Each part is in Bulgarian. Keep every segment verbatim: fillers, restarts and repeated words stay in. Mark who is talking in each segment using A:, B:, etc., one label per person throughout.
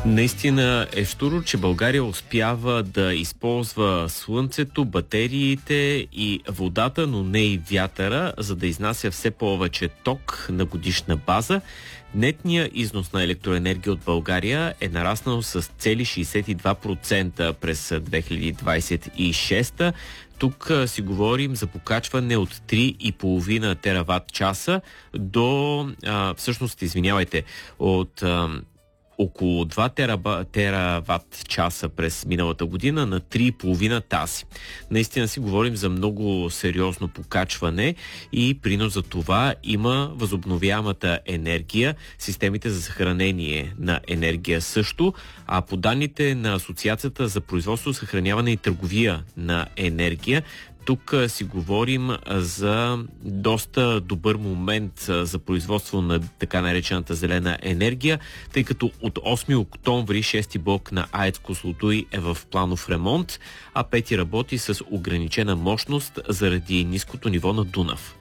A: Наистина е щуро, че България успява да използва слънцето, батериите и водата, но не и вятъра, за да изнася все повече ток на годишна база. Нетният износ на електроенергия от България е нараснал с цели шейсет и два процента през две хиляди двадесет и шеста. Тук си говорим за покачване от три и половина тераватт часа до, а, всъщност, извинявайте, от а, около два тераватт часа през миналата година на три и половина тази. Наистина си говорим за много сериозно покачване и принос за това има възобновяемата енергия, системите за съхранение на енергия също, а по данните на Асоциацията за производство, съхраняване и търговия на енергия, тук си говорим за доста добър момент за производство на така наречената зелена енергия, тъй като от осми октомври шести блок на АЕЦ Козлодуй е в планов ремонт, а пети работи с ограничена мощност заради ниското ниво на Дунав.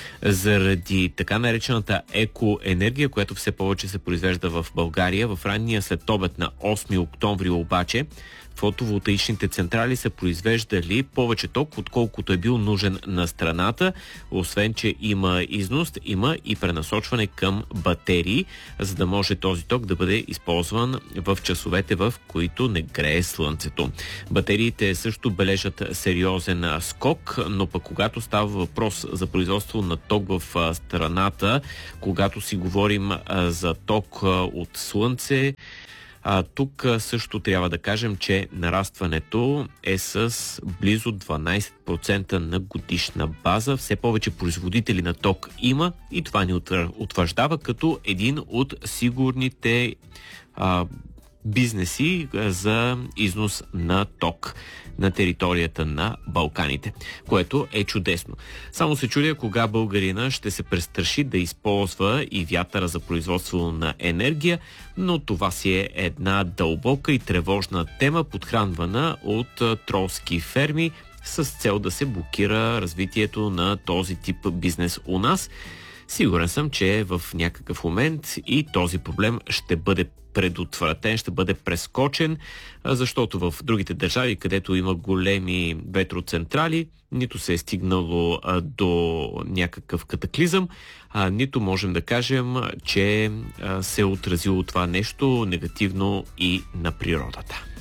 A: Заради така наречената екоенергия, която все повече се произвежда в България, в ранния следобед на осми октомври обаче, фотоволтаичните централи са произвеждали повече ток, отколкото е бил нужен на страната. Освен, че има износ, има и пренасочване към батерии, за да може този ток да бъде използван в часовете, в които не грее слънцето. Батериите също бележат сериозен скок, но пък когато става въпрос за производство на ток в страната, когато си говорим за ток от слънце, А, тук също трябва да кажем, че нарастването е с близо дванадесет процента на годишна база. Все повече производители на ток има и това ни утвърждава като един от сигурните а, бизнеси за износ на ток на територията на Балканите, което е чудесно. Само се чудя кога българина ще се престраши да използва и вятъра за производство на енергия, но това си е една дълбока и тревожна тема, подхранвана от тролски ферми с цел да се блокира развитието на този тип бизнес у нас. Сигурен съм, че в някакъв момент и този проблем ще бъде предотвратен, ще бъде прескочен, защото в другите държави, където има големи ветроцентрали, нито се е стигнало до някакъв катаклизъм, нито можем да кажем, че се е отразило това нещо негативно и на природата.